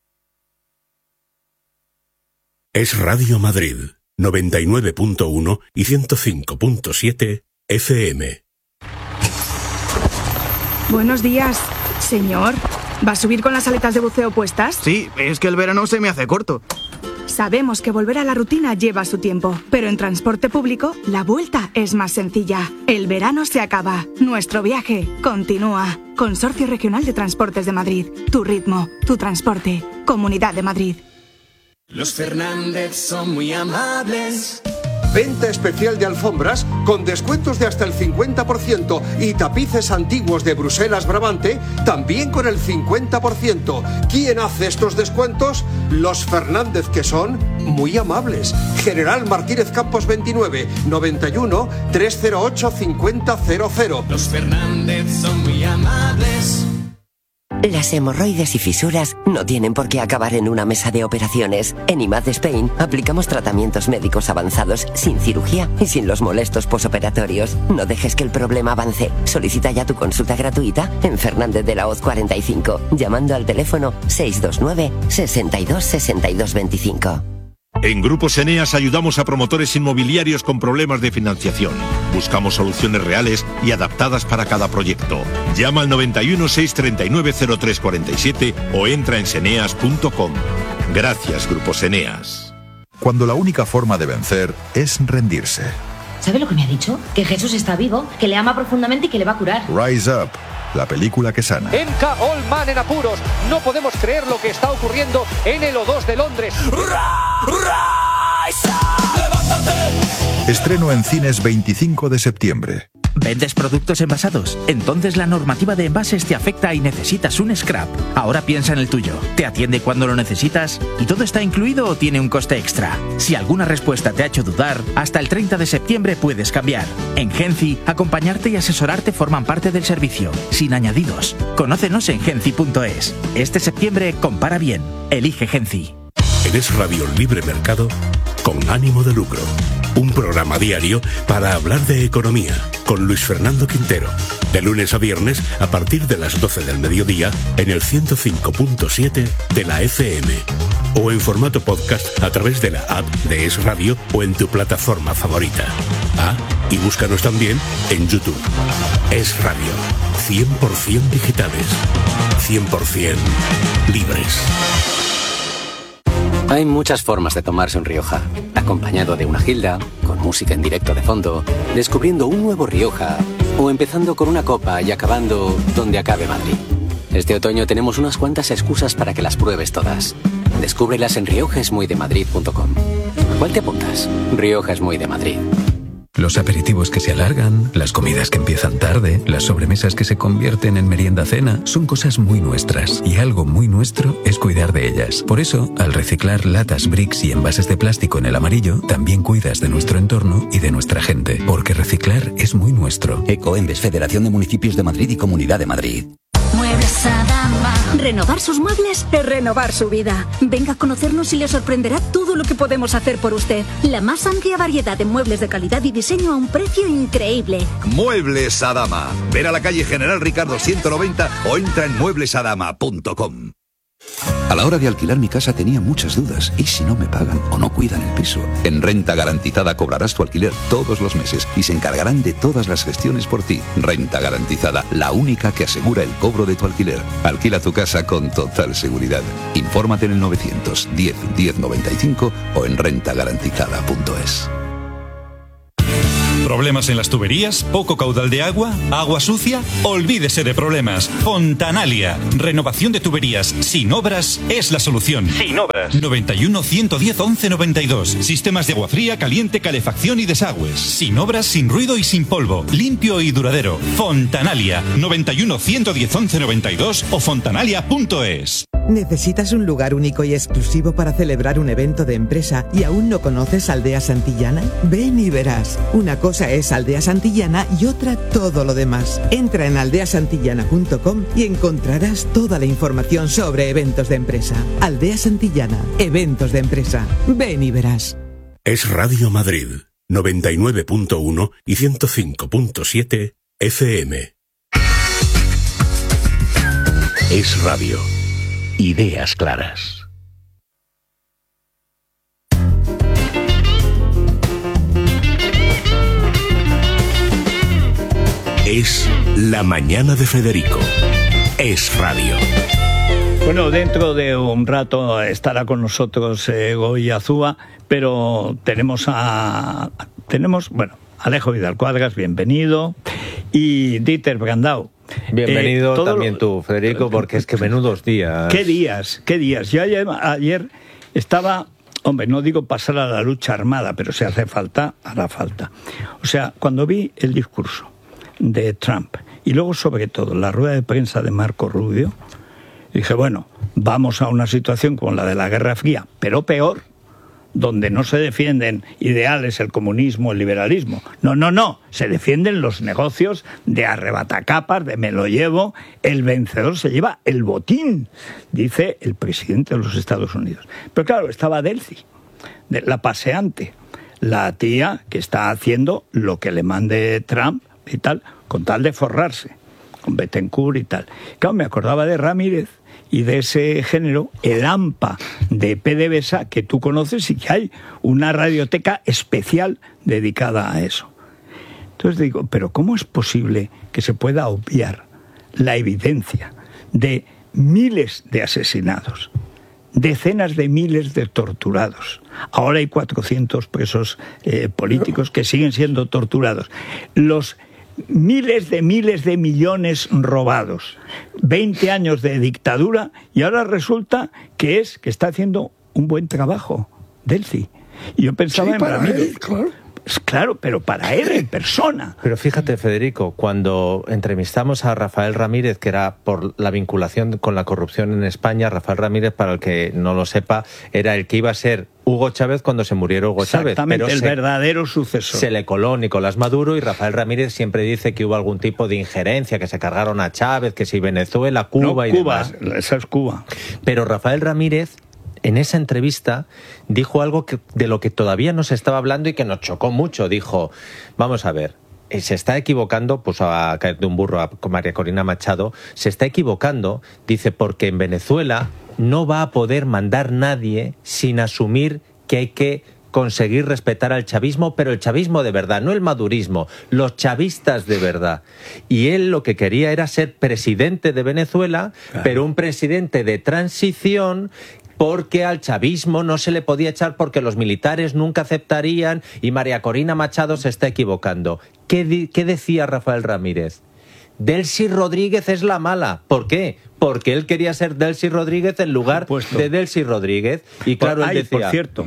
Es Radio Madrid, 99.1 y 105.7 FM. Buenos días, señor. ¿Va a subir con las aletas de buceo puestas? Sí, es que el verano se me hace corto. Sabemos que volver a la rutina lleva su tiempo, pero en transporte público la vuelta es más sencilla. El verano se acaba, nuestro viaje continúa. Consorcio Regional de Transportes de Madrid. Tu ritmo, tu transporte. Comunidad de Madrid. Los Fernández son muy amables. Venta especial de alfombras con descuentos de hasta el 50% y tapices antiguos de Bruselas Brabante también con el 50%. ¿Quién hace estos descuentos? Los Fernández, que son muy amables. General Martínez Campos 29 91 308 5000. Los Fernández son muy amables. Las hemorroides y fisuras no tienen por qué acabar en una mesa de operaciones. En IMAD Spain aplicamos tratamientos médicos avanzados sin cirugía y sin los molestos posoperatorios. No dejes que el problema avance. Solicita ya tu consulta gratuita en Fernández de la Hoz 45, llamando al teléfono 629 62 62 25. En Grupos Eneas ayudamos a promotores inmobiliarios con problemas de financiación. Buscamos soluciones reales y adaptadas para cada proyecto. Llama al 91 639 0347 o entra en seneas.com. Gracias, Grupos Eneas. Cuando la única forma de vencer es rendirse. ¿Sabe lo que me ha dicho? Que Jesús está vivo, que le ama profundamente y que le va a curar. Rise Up, la película que sana. Enca All Man en apuros. No podemos creer lo que está ocurriendo en el O2 de Londres. Rise Up. ¡Levántate! Estreno en cines 25 de septiembre. ¿Vendes productos envasados? Entonces la normativa de envases te afecta y necesitas un scrap. Ahora piensa en el tuyo. ¿Te atiende cuando lo necesitas? ¿Y todo está incluido o tiene un coste extra? Si alguna respuesta te ha hecho dudar, hasta el 30 de septiembre puedes cambiar. En Genci, acompañarte y asesorarte forman parte del servicio, sin añadidos. Conócenos en genci.es. Este septiembre compara bien. Elige Genci. En Es Radio Libre Mercado, con ánimo de lucro. Un programa diario para hablar de economía, con Luis Fernando Quintero. De lunes a viernes, a partir de las 12 del mediodía, en el 105.7 de la FM. O en formato podcast a través de la app de Es Radio o en tu plataforma favorita. Ah, y búscanos también en YouTube. Es Radio. 100% digitales. 100% libres. Hay muchas formas de tomarse un Rioja. Acompañado de una gilda, con música en directo de fondo, descubriendo un nuevo Rioja, o empezando con una copa y acabando donde acabe Madrid. Este otoño tenemos unas cuantas excusas para que las pruebes todas. Descúbrelas en riojaesmuydemadrid.com. ¿Cuál te apuntas? Rioja es muy de Madrid. Los aperitivos que se alargan, las comidas que empiezan tarde, las sobremesas que se convierten en merienda-cena, son cosas muy nuestras, y algo muy nuestro es cuidar de ellas. Por eso, al reciclar latas, bricks y envases de plástico en el amarillo, también cuidas de nuestro entorno y de nuestra gente, porque reciclar es muy nuestro. Ecoembes, Federación de Municipios de Madrid y Comunidad de Madrid. Muebles Adama. Renovar sus muebles es renovar su vida. Venga a conocernos y le sorprenderá todo lo que podemos hacer por usted. La más amplia variedad de muebles de calidad y diseño a un precio increíble. Muebles Adama. Ven a la calle General Ricardo 190 o entra en mueblesadama.com. A la hora de alquilar mi casa tenía muchas dudas. ¿Y si no me pagan o no cuidan el piso? En Renta Garantizada cobrarás tu alquiler todos los meses y se encargarán de todas las gestiones por ti. Renta Garantizada, la única que asegura el cobro de tu alquiler. Alquila tu casa con total seguridad. Infórmate en el 910 1095 o en rentagarantizada.es. ¿Problemas en las tuberías? ¿Poco caudal de agua? ¿Agua sucia? Olvídese de problemas. Fontanalia. Renovación de tuberías sin obras es la solución. Sin obras. 91 110 11 92. Sistemas de agua fría, caliente, calefacción y desagües. Sin obras, sin ruido y sin polvo. Limpio y duradero. Fontanalia. 91 110 11 92 o fontanalia.es. ¿Necesitas un lugar único y exclusivo para celebrar un evento de empresa y aún no conoces Aldea Santillana? Ven y verás. Una cosa es Aldea Santillana y otra todo lo demás. Entra en aldeasantillana.com y encontrarás toda la información sobre eventos de empresa. Aldea Santillana, eventos de empresa. Ven y verás. Es Radio Madrid, 99.1 y 105.7 FM. Es radio. Ideas claras. Es la mañana de Federico. Es radio. Bueno, dentro de un rato estará con nosotros Goy Azúa, pero tenemos Alejo Vidal Cuadras, bienvenido, y Dieter Brandau. Bienvenido también tú, Federico, porque es que menudos días. ¿Qué días? Yo ayer estaba, hombre, no digo pasar a la lucha armada, pero si hace falta, hará falta. O sea, cuando vi el discurso de Trump y luego sobre todo la rueda de prensa de Marco Rubio, dije, bueno, vamos a una situación como la de la Guerra Fría, pero peor, donde no se defienden ideales, el comunismo, el liberalismo. No, se defienden los negocios de arrebatacapas, de me lo llevo, el vencedor se lleva el botín, dice el presidente de los Estados Unidos. Pero claro, estaba Delcy, la paseante, la tía que está haciendo lo que le mande Trump y tal, con tal de forrarse, con Bettencourt y tal. Claro, me acordaba de Ramírez y de ese género, el AMPA de PDVSA, que tú conoces y que hay una radioteca especial dedicada a eso. Entonces digo, pero ¿cómo es posible que se pueda obviar la evidencia de miles de asesinados, decenas de miles de torturados? Ahora hay 400 presos políticos que siguen siendo torturados. Los miles de millones robados, 20 años de dictadura, y ahora resulta que está haciendo un buen trabajo, Delcy. Y yo pensaba en Ramírez. Claro, pero para él en persona. Pero fíjate, Federico, cuando entrevistamos a Rafael Ramírez, que era por la vinculación con la corrupción en España, Rafael Ramírez, para el que no lo sepa, era el que iba a ser Hugo Chávez cuando se muriera Hugo Chávez. Exactamente, pero el verdadero sucesor. Se le coló Nicolás Maduro y Rafael Ramírez siempre dice que hubo algún tipo de injerencia, que se cargaron a Chávez, que si Venezuela, Cuba y demás. Esa es Cuba. Pero Rafael Ramírez, en esa entrevista, dijo algo de lo que todavía no se estaba hablando y que nos chocó mucho. Dijo, vamos a ver, se está equivocando, puso a caer de un burro a María Corina Machado, se está equivocando, dice, porque en Venezuela no va a poder mandar nadie sin asumir que hay que conseguir respetar al chavismo, pero el chavismo de verdad, no el madurismo, los chavistas de verdad. Y él lo que quería era ser presidente de Venezuela, claro, pero un presidente de transición, porque al chavismo no se le podía echar porque los militares nunca aceptarían, y María Corina Machado se está equivocando. ¿Qué decía Rafael Ramírez? Delcy Rodríguez es la mala. ¿Por qué? Porque él quería ser Delcy Rodríguez en lugar de Delcy Rodríguez. Y claro, él decía... Por cierto,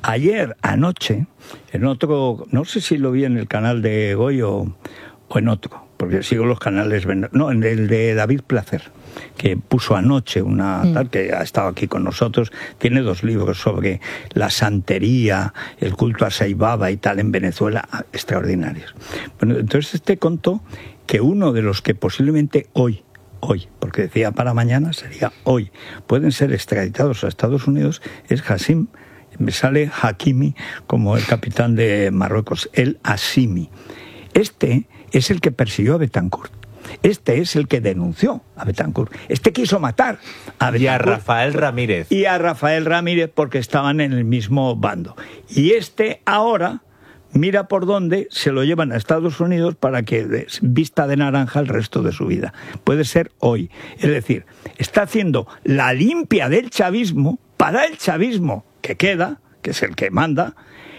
anoche, en otro, no sé si lo vi en el canal de Goy o en otro, porque sigo los canales, no, en el de David Placer, que puso anoche tal, que ha estado aquí con nosotros, tiene 2 libros sobre la santería, el culto a Saibaba y tal en Venezuela, extraordinarios. Bueno, entonces contó que uno de los que posiblemente hoy, porque decía para mañana, sería hoy, pueden ser extraditados a Estados Unidos, es Hassim, me sale Hakimi como el capitán de Marruecos, el Assimi. Este es el que persiguió a Bettencourt. Este es el que denunció a Betancourt. Este quiso matar a Betancourt. Y a Rafael Ramírez. Y a Rafael Ramírez porque estaban en el mismo bando. Y este ahora mira por dónde se lo llevan a Estados Unidos para que vista de naranja el resto de su vida. Puede ser hoy. Es decir, está haciendo la limpia del chavismo para el chavismo que queda, que es el que manda,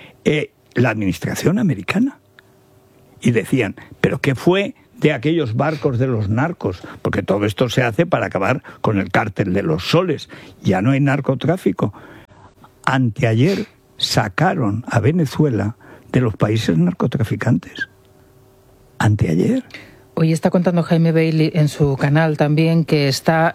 la administración americana. Y decían, ¿pero qué fue de aquellos barcos de los narcos? Porque todo esto se hace para acabar con el cártel de los soles. Ya no hay narcotráfico. Anteayer sacaron a Venezuela de los países narcotraficantes. Anteayer. Hoy está contando Jaime Bailey en su canal también que está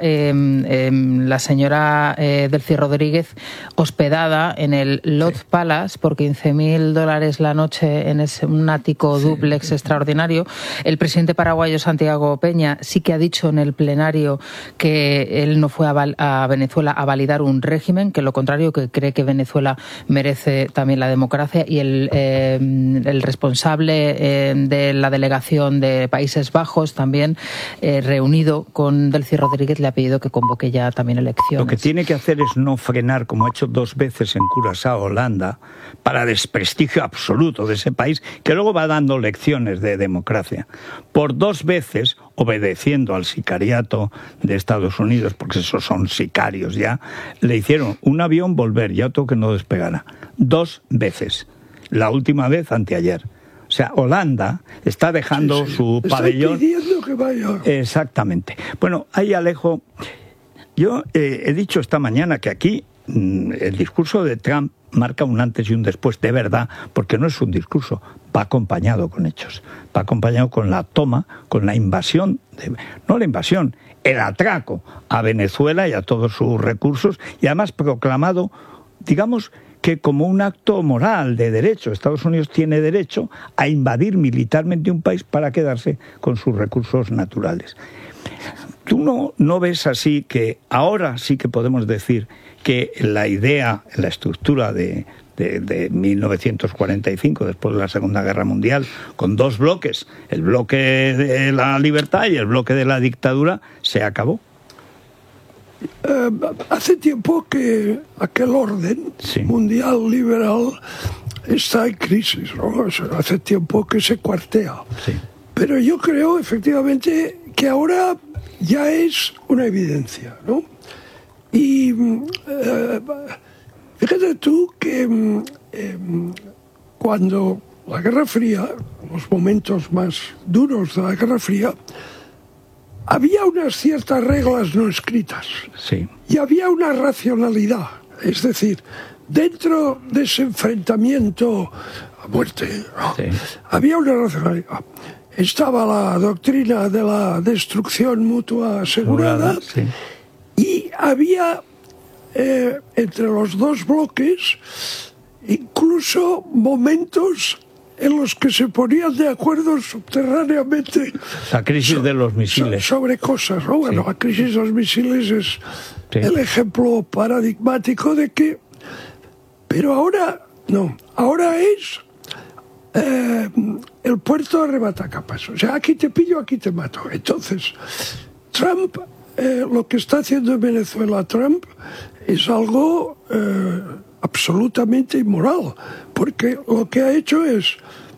la señora Delcy Rodríguez hospedada en el Lot Palace por $15.000 la noche en un ático dúplex extraordinario. El presidente paraguayo Santiago Peña sí que ha dicho en el plenario que él no fue a Venezuela a validar un régimen, que lo contrario, que cree que Venezuela merece también la democracia, y el responsable de la delegación de Países Bajos también reunido con Delcy Rodríguez le ha pedido que convoque ya también elecciones. Lo que tiene que hacer es no frenar, como ha hecho 2 veces en Curazao, Holanda, para desprestigio absoluto de ese país, que luego va dando lecciones de democracia. Por 2 veces, obedeciendo al sicariato de Estados Unidos, porque esos son sicarios ya, le hicieron un avión volver y otro que no despegara. 2 veces. La última vez anteayer. O sea, Holanda está dejando su pabellón. Está pidiendo que vaya. Exactamente. Bueno, ahí Alejo, yo he dicho esta mañana que aquí el discurso de Trump marca un antes y un después, de verdad, porque no es un discurso, va acompañado con hechos, va acompañado con la toma, con la invasión, no la invasión, el atraco a Venezuela y a todos sus recursos, y además proclamado, digamos, que como un acto moral de derecho. Estados Unidos tiene derecho a invadir militarmente un país para quedarse con sus recursos naturales. ¿Tú no ves así que ahora sí que podemos decir que la idea, la estructura de 1945, después de la Segunda Guerra Mundial, con 2 bloques, el bloque de la libertad y el bloque de la dictadura, se acabó? Hace tiempo que aquel orden mundial liberal está en crisis, ¿no? O sea, hace tiempo que se cuartea. Sí. Pero yo creo, efectivamente, que ahora ya es una evidencia, ¿no? Y fíjate tú que cuando la Guerra Fría, los momentos más duros de la Guerra Fría, había unas ciertas reglas no escritas. Sí. Y había una racionalidad. Es decir, dentro de ese enfrentamiento a muerte, ¿no? Sí. Había una racionalidad. Estaba la doctrina de la destrucción mutua asegurada. Sí. Y había entre los 2 bloques incluso momentos en los que se ponían de acuerdo subterráneamente. La crisis de los misiles. Sobre cosas, ¿no? Bueno, la crisis de los misiles es el ejemplo paradigmático de que... Pero ahora, no. Ahora es el puerto arrebatacapas. O sea, aquí te pillo, aquí te mato. Entonces, Trump, lo que está haciendo en Venezuela Trump es algo... absolutamente inmoral, porque lo que ha hecho es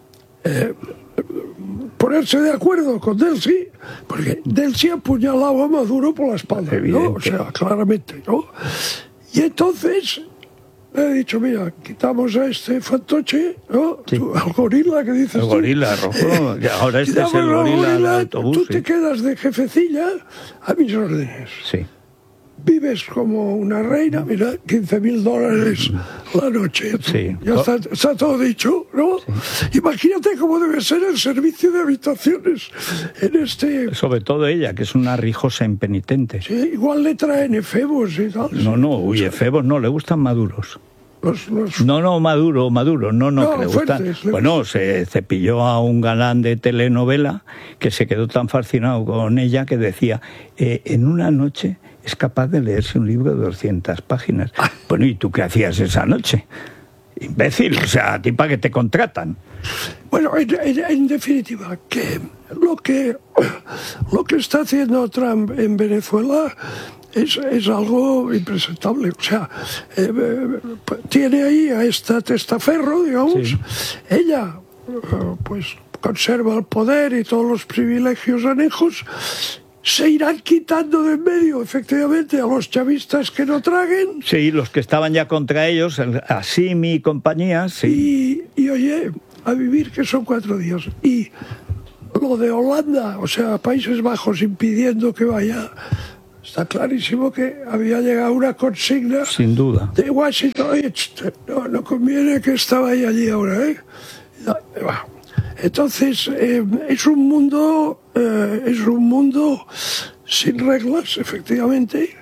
ponerse de acuerdo con Delcy, porque Delcy apuñalaba a Maduro por la espalda, ¿no? O sea, claramente, ¿no? Y entonces le he dicho, mira, quitamos a este fantoche, ¿no? Sí. Al gorila que dices el gorila rojo, ahora este es el gorila del autobús. Tú te quedas de jefecilla a mis órdenes. Sí. Vives como una reina, mira, $15.000 la noche. Sí. Ya está todo dicho, ¿no? Sí. Imagínate cómo debe ser el servicio de habitaciones en este... Sobre todo ella, que es una rijosa impenitente. Sí, igual le traen efebos y tal. No, efebos no, le gustan maduros. No, Maduro, no, que le gustan. Bueno, se cepilló a un galán de telenovela que se quedó tan fascinado con ella que decía, en una noche es capaz de leerse un libro de 200 páginas. Bueno, ¿y tú qué hacías esa noche? imbécil, o sea, a ti para que te contratan. Bueno, en definitiva, que lo que está haciendo Trump en Venezuela es algo impresentable. O sea, tiene ahí a esta testaferro, digamos, sí. Ella, pues, conserva el poder y todos los privilegios anejos. Se irán quitando de en medio, efectivamente, a los chavistas que no traguen. Sí, los que estaban ya contra ellos, Assimi y compañía, sí. Y oye, a vivir, que son 4 días. Y lo de Holanda, o sea, Países Bajos impidiendo que vaya, está clarísimo que había llegado una consigna. Sin duda. De Washington. Oye, no conviene que estaba allí ahora, ¿eh? Entonces, es un mundo sin reglas, efectivamente,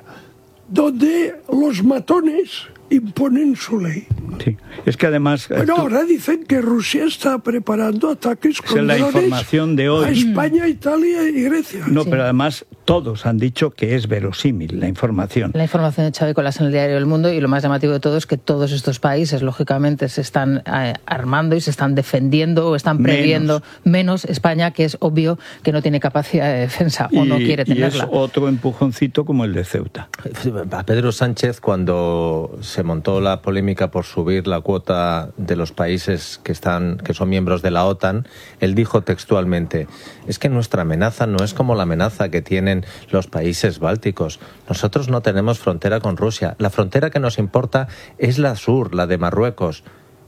donde los matones imponen su ley. Sí, es que además... Bueno, ahora dicen que Rusia está preparando ataques con la información de hoy a España, Italia y Grecia. No, sí. Pero además todos han dicho que es verosímil la información. La información de Xavi Colas en el Diario del Mundo, y lo más llamativo de todo es que todos estos países, lógicamente, se están armando y se están defendiendo o están previendo menos España, que es obvio que no tiene capacidad de defensa o no quiere tenerla. Y es otro empujoncito como el de Ceuta. A Pedro Sánchez, cuando se montó la polémica por subir la cuota de los países que son miembros de la OTAN, él dijo textualmente: es que nuestra amenaza no es como la amenaza que tienen los países bálticos. Nosotros no tenemos frontera con Rusia. La frontera que nos importa es la sur, la de Marruecos.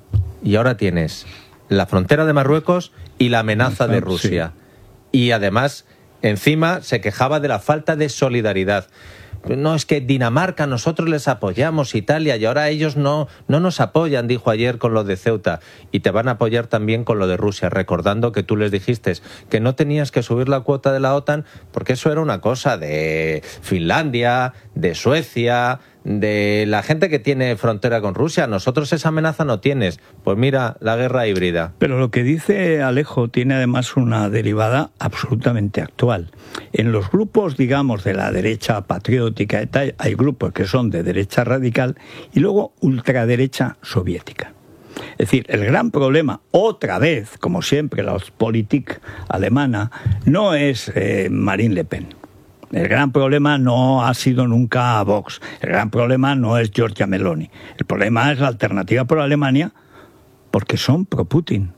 Y ahora tienes la frontera de Marruecos y la amenaza de Rusia. Sí. Y además, encima, se quejaba de la falta de solidaridad. No, es que Dinamarca, nosotros les apoyamos, Italia, y ahora ellos no nos apoyan, dijo ayer con lo de Ceuta, y te van a apoyar también con lo de Rusia, recordando que tú les dijiste que no tenías que subir la cuota de la OTAN porque eso era una cosa de Finlandia, de Suecia, de la gente que tiene frontera con Rusia. Nosotros esa amenaza no tienes. Pues mira, la guerra híbrida. Pero lo que dice Alejo tiene además una derivada absolutamente actual. En los grupos, digamos, de la derecha patriótica y tal, hay grupos que son de derecha radical y luego ultraderecha soviética. Es decir, el gran problema, otra vez, como siempre, la Ostpolitik alemana, no es Marine Le Pen. El gran problema no ha sido nunca Vox. El gran problema no es Giorgia Meloni. El problema es la Alternativa por Alemania, porque son pro-Putin.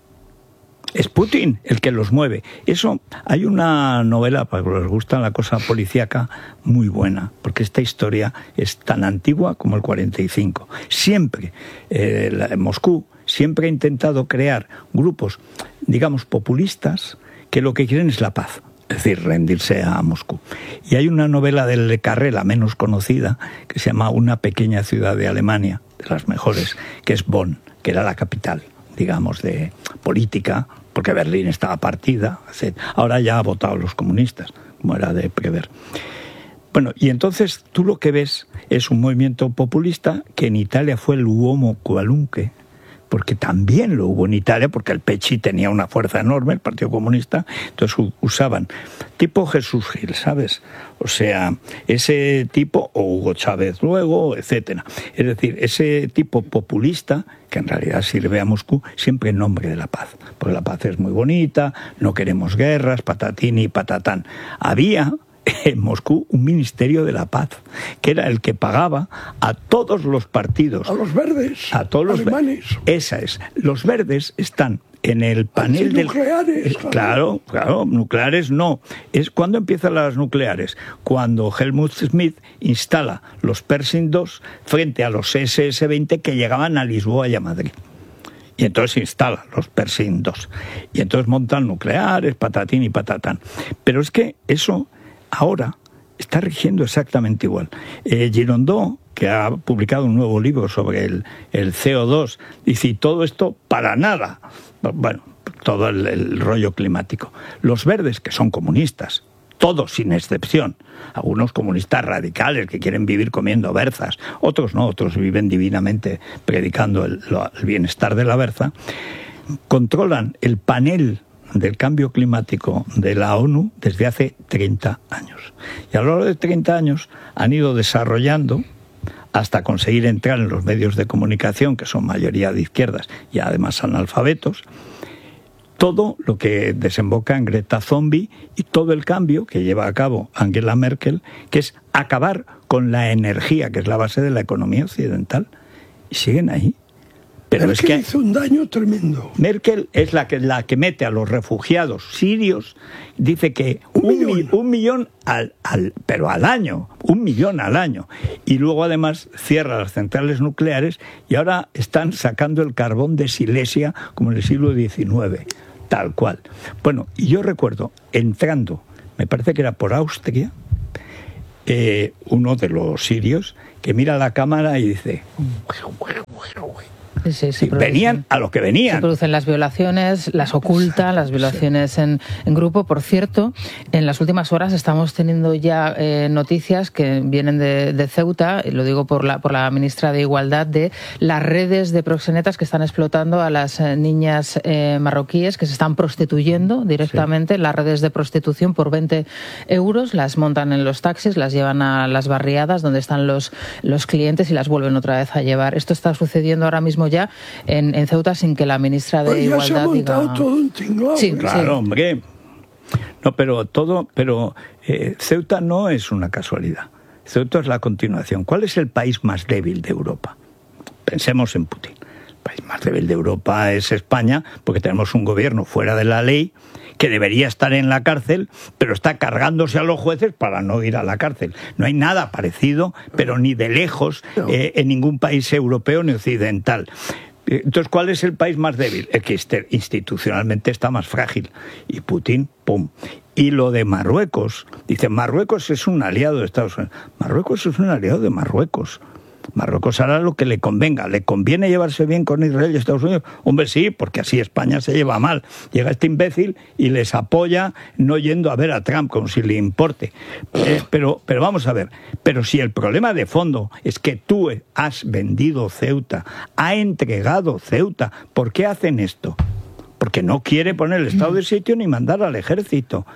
Es Putin el que los mueve. Eso, hay una novela, para que les gusta la cosa policíaca, muy buena, porque esta historia es tan antigua como el 45. Siempre, Moscú siempre ha intentado crear grupos, digamos, populistas, que lo que quieren es la paz. Es decir, rendirse a Moscú. Y hay una novela de Le Carré, la menos conocida, que se llama Una pequeña ciudad de Alemania, de las mejores, que es Bonn, que era la capital, digamos, de política, porque Berlín estaba partida, etc. Ahora ya ha votado los comunistas, como era de prever. Bueno, y entonces tú lo que ves es un movimiento populista que en Italia fue el uomo qualunque, porque también lo hubo en Italia, porque el PC tenía una fuerza enorme, el Partido Comunista, entonces usaban tipo Jesús Gil, ¿sabes? O sea, ese tipo, o Hugo Chávez luego, etcétera. Es decir, ese tipo populista, que en realidad sirve a Moscú, siempre en nombre de la paz, porque la paz es muy bonita, no queremos guerras, patatín y patatán. Había en Moscú un ministerio de la paz, que era el que pagaba a todos los partidos. A los verdes, a todos los alemanes. Esa es. Los verdes están en el panel del... Nucleares. Claro, nucleares no. Es cuando empiezan las nucleares. Cuando Helmut Schmidt instala los Pershing 2 frente a los SS-20 que llegaban a Lisboa y a Madrid. Y entonces instalan los Pershing 2. Y entonces montan nucleares, patatín y patatán. Pero es que eso ahora está rigiendo exactamente igual. Girondot, que ha publicado un nuevo libro sobre el CO2, dice, y todo esto para nada. Bueno, todo el rollo climático. Los verdes, que son comunistas, todos sin excepción, algunos comunistas radicales que quieren vivir comiendo berzas, otros no, otros viven divinamente predicando el bienestar de la berza, controlan el panel del cambio climático de la ONU desde hace 30 años. Y a lo largo de 30 años han ido desarrollando hasta conseguir entrar en los medios de comunicación, que son mayoría de izquierdas y además analfabetos, todo lo que desemboca en Greta Thunberg y todo el cambio que lleva a cabo Angela Merkel, que es acabar con la energía, que es la base de la economía occidental, y siguen ahí. Pero Merkel es que hizo un daño tremendo. Merkel es la que mete a los refugiados sirios, dice que un millón pero al año, 1 millón al año. Y luego además cierra las centrales nucleares y ahora están sacando el carbón de Silesia como en el siglo XIX, tal cual. Bueno, y yo recuerdo entrando, me parece que era por Austria, uno de los sirios que mira la cámara y dice... Sí, venían a lo que venían. Se producen las violaciones, las ocultan, las violaciones en grupo. Por cierto, en las últimas horas estamos teniendo ya noticias que vienen de Ceuta, y lo digo por la ministra de Igualdad, de las redes de proxenetas que están explotando a las niñas marroquíes que se están prostituyendo directamente, las redes de prostitución por 20 euros, las montan en los taxis, las llevan a las barriadas donde están los clientes y las vuelven otra vez a llevar. Esto está sucediendo ahora mismo ya en Ceuta sin que la ministra de Igualdad se ha montado diga... todo un tinglado. Sí, claro, hombre. No, pero Ceuta no es una casualidad. Ceuta es la continuación. ¿Cuál es el país más débil de Europa? Pensemos en Putin. El país más débil de Europa es España, porque tenemos un gobierno fuera de la ley que debería estar en la cárcel, pero está cargándose a los jueces para no ir a la cárcel. No hay nada parecido, pero ni de lejos, en ningún país europeo ni occidental. Entonces, ¿cuál es el país más débil? El que institucionalmente está más frágil. Y Putin, ¡pum! Y lo de Marruecos, dice, Marruecos es un aliado de Estados Unidos. Marruecos es un aliado de Marruecos. Marruecos hará lo que le convenga. ¿Le conviene llevarse bien con Israel y Estados Unidos? Hombre, sí, porque así España se lleva mal. Llega este imbécil y les apoya no yendo a ver a Trump, como si le importe. Pero vamos a ver, pero si el problema de fondo es que tú has vendido Ceuta, ha entregado Ceuta, ¿por qué hacen esto? Porque no quiere poner el estado de sitio ni mandar al ejército.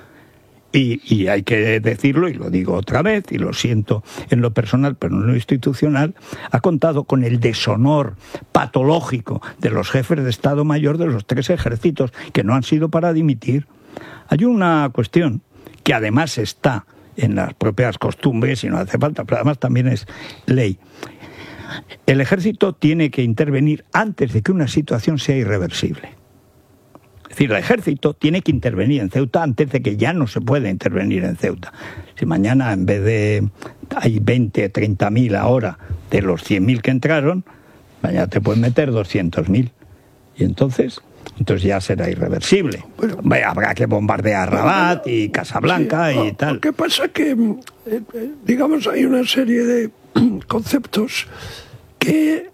Y hay que decirlo, y lo digo otra vez, y lo siento en lo personal, pero en lo institucional, ha contado con el deshonor patológico de los jefes de Estado Mayor de los 3 ejércitos, que no han sido para dimitir. Hay una cuestión que además está en las propias costumbres, y no hace falta, pero además también es ley. El ejército tiene que intervenir antes de que una situación sea irreversible. Es decir, el ejército tiene que intervenir en Ceuta antes de que ya no se pueda intervenir en Ceuta. Si mañana en vez de hay 20, 30.000 ahora de los 100.000 que entraron, mañana te pueden meter 200.000. Y entonces ya será irreversible. Bueno, habrá que bombardear Rabat y Casablanca y tal. Lo que pasa es que, digamos, hay una serie de conceptos que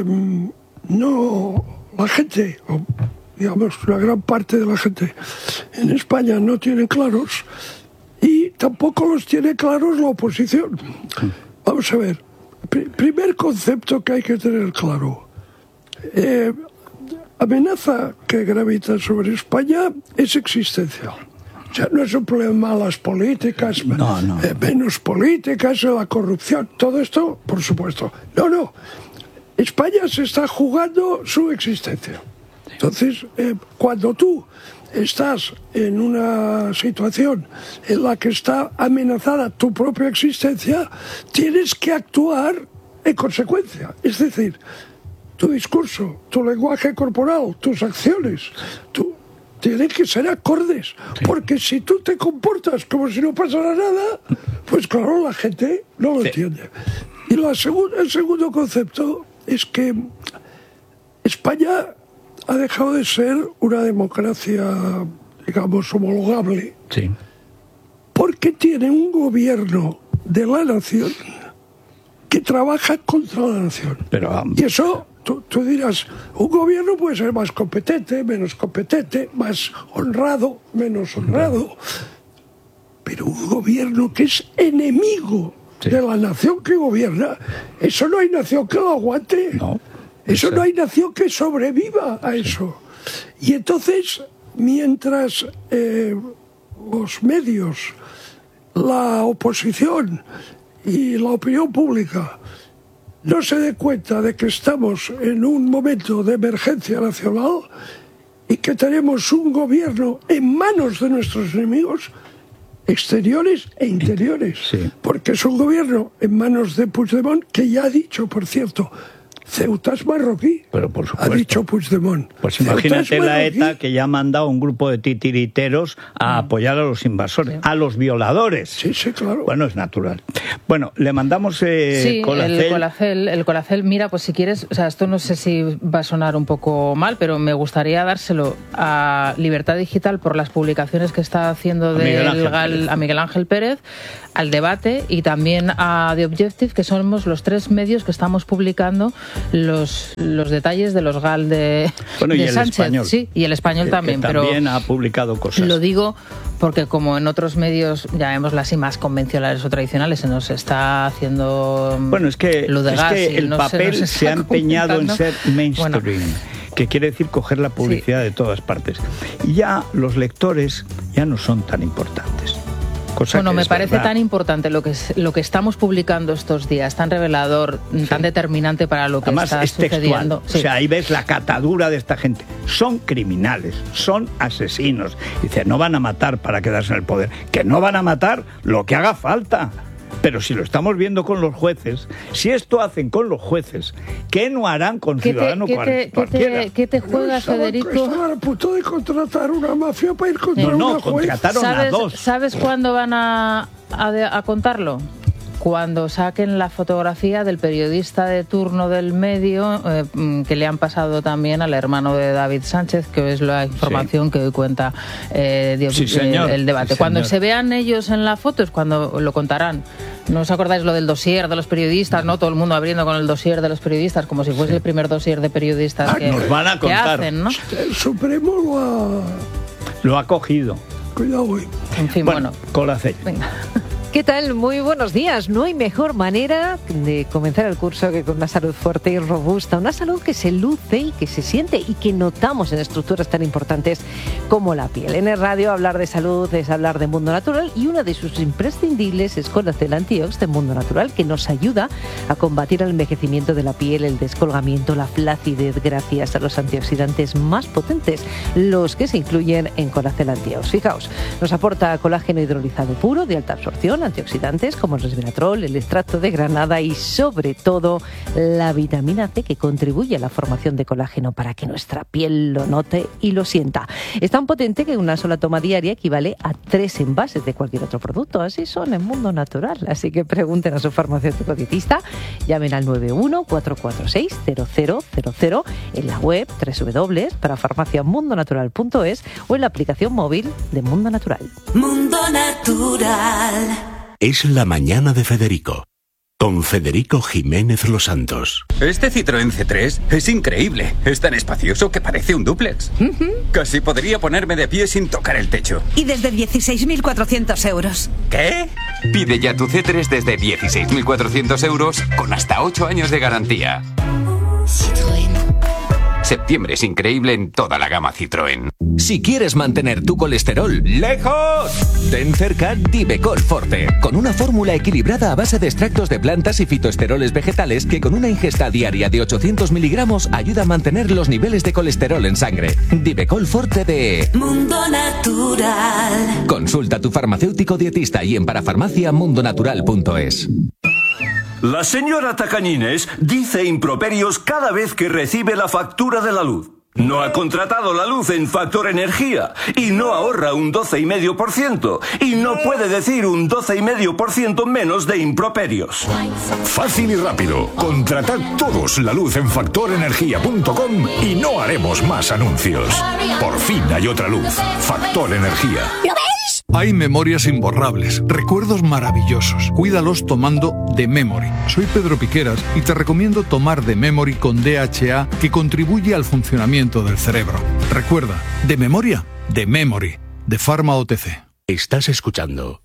no la gente... digamos, una gran parte de la gente en España no tiene claros y tampoco los tiene claros la oposición. Vamos a ver, primer concepto que hay que tener claro. Amenaza que gravita sobre España es existencial. O sea, no es un problema las políticas, menos políticas, la corrupción, todo esto, por supuesto. No. España se está jugando su existencia. Entonces, cuando tú estás en una situación en la que está amenazada tu propia existencia, tienes que actuar en consecuencia. Es decir, tu discurso, tu lenguaje corporal, tus acciones, tienen que ser acordes. Sí. Porque si tú te comportas como si no pasara nada, pues claro, la gente no lo entiende. Y el segundo concepto es que España ha dejado de ser una democracia, digamos, homologable, porque tiene un gobierno de la nación que trabaja contra la nación. Y eso, tú dirás, un gobierno puede ser más competente, menos competente, más honrado, menos honrado, pero un gobierno que es enemigo de la nación que gobierna, eso no hay nación que lo aguante. Eso no hay nación que sobreviva a eso. Y entonces, mientras los medios, la oposición y la opinión pública no se dé cuenta de que estamos en un momento de emergencia nacional y que tenemos un gobierno en manos de nuestros enemigos exteriores e interiores. Sí. Porque es un gobierno en manos de Puigdemont, que ya ha dicho, por cierto, Ceuta es marroquí. Pero por supuesto. Ha dicho Puigdemont. Pues imagínate la ETA, que ya ha mandado un grupo de titiriteros a apoyar a los invasores, a los violadores. Sí, claro. Bueno, es natural. Bueno, le mandamos Colacel. El Colacel, mira, pues si quieres, o sea, esto no sé si va a sonar un poco mal, pero me gustaría dárselo a Libertad Digital por las publicaciones que está haciendo a Miguel Ángel Pérez, al Debate y también a The Objective, que somos los 3 medios que estamos publicando los detalles de los GAL de Sánchez. Español. Sí, y el Español también. Que también ha publicado cosas. Lo digo porque como en otros medios, llamémoslo así, más convencionales o tradicionales, se nos está haciendo es que el papel se ha empeñado en ser mainstream. Bueno, que quiere decir coger la publicidad de todas partes. Y ya los lectores ya no son tan importantes. Me parece tan importante lo que estamos publicando estos días, tan revelador, tan determinante para lo que está sucediendo. Sí. O sea, ahí ves la catadura de esta gente. Son criminales, son asesinos. Dice, no van a matar para quedarse en el poder. Que no van a matar lo que haga falta. Pero si lo estamos viendo con los jueces, si esto hacen con los jueces, ¿qué no harán con ciudadano cualquiera? ¿Qué te juegas, Federico? Estaban a punto de contratar una mafia para ir contra una juez. Contrataron a 2. ¿Sabes cuándo van a contarlo? Cuando saquen la fotografía del periodista de turno del medio, que le han pasado también al hermano de David Sánchez, que es la información que hoy cuenta el Debate. Sí, cuando se vean ellos en la foto es cuando lo contarán. ¿No os acordáis lo del dossier de los periodistas? ¿No? Todo el mundo abriendo con el dossier de los periodistas, como si fuese el primer dossier de periodistas que nos van a contar. Hacen, ¿no? El Supremo lo ha cogido. Cuidado, En fin, bueno. Colacel. Venga. ¿Qué tal? Muy buenos días. No hay mejor manera de comenzar el curso que con una salud fuerte y robusta, una salud que se luce y que se siente y que notamos en estructuras tan importantes como la piel. En el radio hablar de salud es hablar de Mundo Natural y una de sus imprescindibles es Colacel Antiox de Mundo Natural, que nos ayuda a combatir el envejecimiento de la piel, el descolgamiento, la flacidez gracias a los antioxidantes más potentes, los que se incluyen en Colacel Antiox. Fijaos, nos aporta colágeno hidrolizado puro de alta absorción, antioxidantes como el resveratrol, el extracto de granada y sobre todo la vitamina C, que contribuye a la formación de colágeno para que nuestra piel lo note y lo sienta. Es tan potente que una sola toma diaria equivale a 3 envases de cualquier otro producto. Así son en Mundo Natural. Así que pregunten a su farmacéutico dietista, llamen al 91-446-0000 en la web www.parafarmaciamundonatural.es o en la aplicación móvil de Mundo Natural. Mundo Natural. Es la mañana de Federico, con Federico Jiménez Los Santos. Este Citroën C3 es increíble. Es tan espacioso que parece un dúplex. Casi podría ponerme de pie sin tocar el techo. Y desde 16.400 euros. ¿Qué? Pide ya tu C3 desde 16.400 euros con hasta 8 años de garantía. Citroën. Septiembre es increíble en toda la gama Citroën. Si quieres mantener tu colesterol lejos, ten cerca Divecol Forte, con una fórmula equilibrada a base de extractos de plantas y fitoesteroles vegetales que con una ingesta diaria de 800 miligramos ayuda a mantener los niveles de colesterol en sangre. Divecol Forte de Mundo Natural. Consulta a tu farmacéutico dietista y en parafarmaciamundonatural.es. La señora Tacañines dice improperios cada vez que recibe la factura de la luz. No ha contratado la luz en Factor Energía y no ahorra un 12,5% y no puede decir un 12,5% menos de improperios. Fácil y rápido. Contratad todos la luz en factorenergia.com y no haremos más anuncios. Por fin hay otra luz. Factor Energía. ¿Lo ves? Hay memorias imborrables, recuerdos maravillosos. Cuídalos tomando The Memory. Soy Pedro Piqueras y te recomiendo tomar The Memory con DHA, que contribuye al funcionamiento del cerebro. Recuerda, de memoria, The Memory, de Pharma OTC. Estás escuchando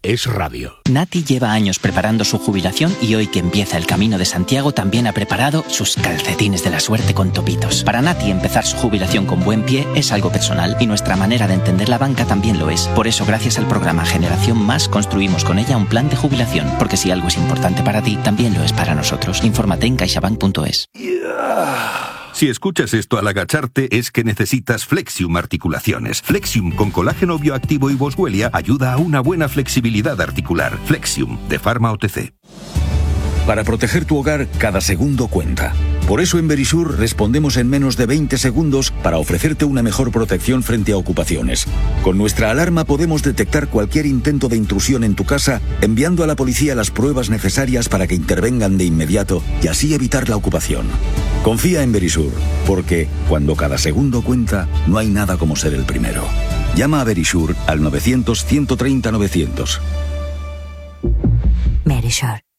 es radio. Nati lleva años preparando su jubilación y hoy que empieza el Camino de Santiago también ha preparado sus calcetines de la suerte con topitos. Para Nati empezar su jubilación con buen pie es algo personal y nuestra manera de entender la banca también lo es. Por eso gracias al programa Generación Más construimos con ella un plan de jubilación, porque si algo es importante para ti, también lo es para nosotros. Infórmate en caixabank.es. Si escuchas esto al agacharte es que necesitas Flexium Articulaciones. Flexium con colágeno bioactivo y boswellia ayuda a una buena flexibilidad articular. Flexium, de Pharma OTC. Para proteger tu hogar, cada segundo cuenta. Por eso en Verisur respondemos en menos de 20 segundos para ofrecerte una mejor protección frente a ocupaciones. Con nuestra alarma podemos detectar cualquier intento de intrusión en tu casa, enviando a la policía las pruebas necesarias para que intervengan de inmediato y así evitar la ocupación. Confía en Verisur, porque cuando cada segundo cuenta, no hay nada como ser el primero. Llama a Verisur al 900 130 900. Verisur.